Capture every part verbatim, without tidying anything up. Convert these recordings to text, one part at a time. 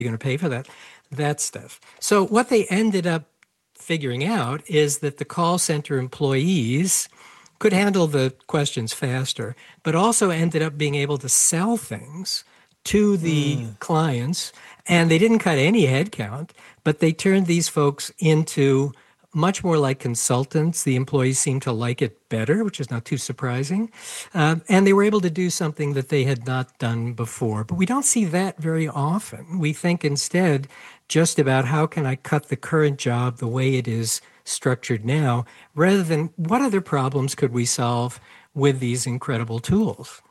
you're going to pay for that, that stuff. So what they ended up figuring out is that the call center employees could handle the questions faster, but also ended up being able to sell things to the mm. clients. And they didn't cut any headcount, but they turned these folks into much more like consultants. The employees seemed to like it better, which is not too surprising. Um, and they were able to do something that they had not done before. But we don't see that very often. We think instead just about how can I cut the current job the way it is structured now, rather than what other problems could we solve with these incredible tools.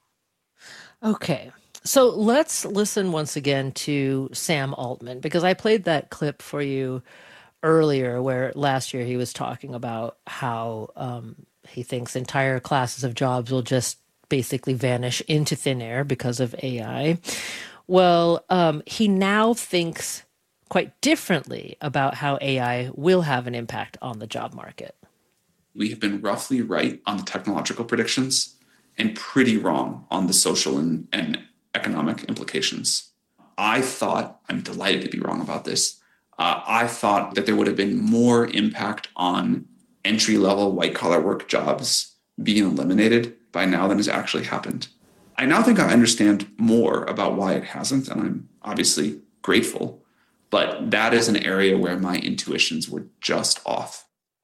Okay. So let's listen once again to Sam Altman, because I played that clip for you earlier where last year he was talking about how um, he thinks entire classes of jobs will just basically vanish into thin air because of A I. Well, um, he now thinks quite differently about how A I will have an impact on the job market. We have been roughly right on the technological predictions and pretty wrong on the social and, and economic implications. I thought, I'm delighted to be wrong about this, uh, I thought that there would have been more impact on entry-level white-collar work jobs being eliminated by now than has actually happened. I now think I understand more about why it hasn't, and I'm obviously grateful, but that is an area where my intuitions were just off.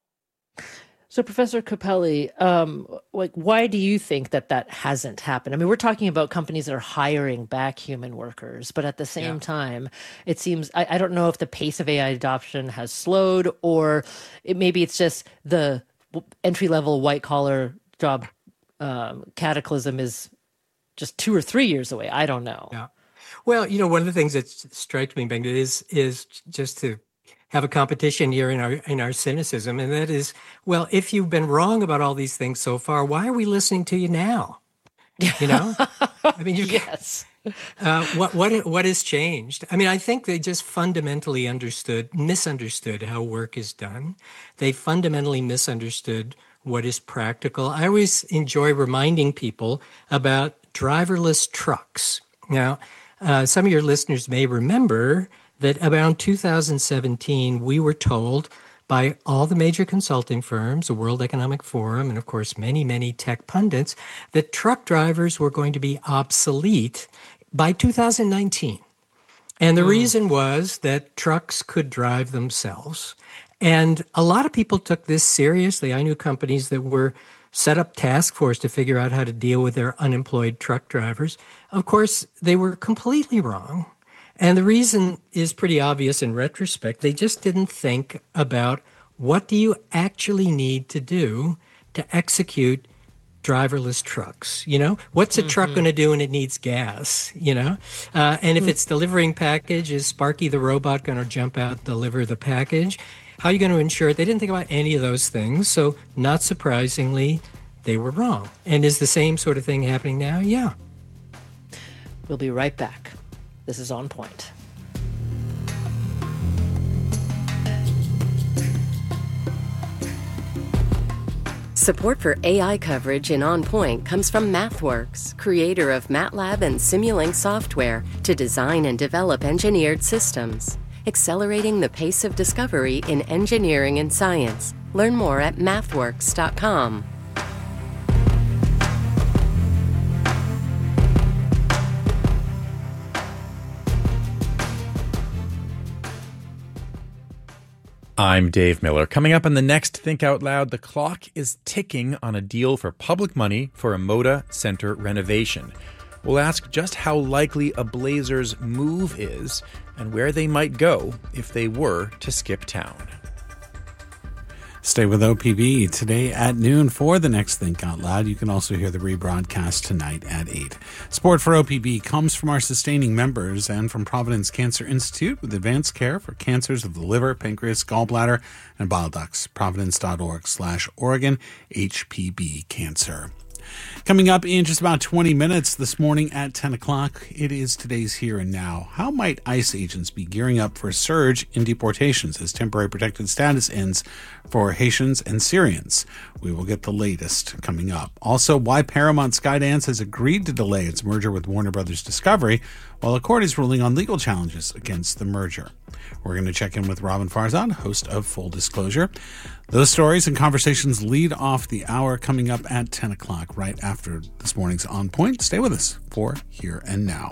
So, Professor Capelli, um, like, why do you think that that hasn't happened? I mean, we're talking about companies that are hiring back human workers, but at the same yeah. time, it seems, I, I don't know if the pace of A I adoption has slowed, or it, maybe it's just the entry-level white-collar job um, cataclysm is just two or three years away. I don't know. Yeah. Well, you know, one of the things that strikes me, Bengt, is is just to have a competition here in our in our cynicism, and that is, well, if you've been wrong about all these things so far, why are we listening to you now? You know, I mean, you yes. Uh, what what what has changed? I mean, I think they just fundamentally understood, misunderstood how work is done. They fundamentally misunderstood what is practical. I always enjoy reminding people about driverless trucks. Now, uh, some of your listeners may remember that around two thousand seventeen, we were told by all the major consulting firms, the World Economic Forum, and of course many, many tech pundits, that truck drivers were going to be obsolete by two thousand nineteen. And the mm. reason was that trucks could drive themselves. And a lot of people took this seriously. I knew companies that were set up task force to figure out how to deal with their unemployed truck drivers. Of course, they were completely wrong. And the reason is pretty obvious in retrospect. They just didn't think about what do you actually need to do to execute driverless trucks. You know, what's a mm-hmm. truck going to do when it needs gas? You know, uh, and if it's delivering package, is Sparky the robot going to jump out and deliver the package? How are you going to ensure it? They didn't think about any of those things. So not surprisingly, they were wrong. And is the same sort of thing happening now? Yeah. We'll be right back. This is On Point. Support for A I coverage in On Point comes from MathWorks, creator of MATLAB and Simulink software to design and develop engineered systems, accelerating the pace of discovery in engineering and science. Learn more at mathworks dot com. I'm Dave Miller. Coming up on the next Think Out Loud, the clock is ticking on a deal for public money for a Moda Center renovation. We'll ask just how likely a Blazers move is and where they might go if they were to skip town. Stay with O P B today at noon for the next Think Out Loud. You can also hear the rebroadcast tonight at eight. Support for O P B comes from our sustaining members and from Providence Cancer Institute with advanced care for cancers of the liver, pancreas, gallbladder, and bile ducts. Providence.org slash Oregon H P B Cancer. Coming up in just about twenty minutes this morning at ten o'clock, it is today's Here and Now. How might ICE agents be gearing up for a surge in deportations as temporary protected status ends for Haitians and Syrians? We will get the latest coming up. Also, why Paramount Skydance has agreed to delay its merger with Warner Brothers Discovery while a court is ruling on legal challenges against the merger. We're going to check in with Robin Farzad, host of Full Disclosure. Those stories and conversations lead off the hour, coming up at ten o'clock, right after this morning's On Point. Stay with us for Here and Now.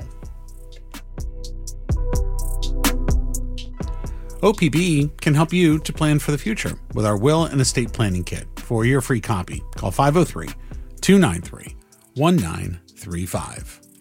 O P B can help you to plan for the future with our Will and Estate Planning Kit. For your free copy, call five oh three, two nine three, one nine three five.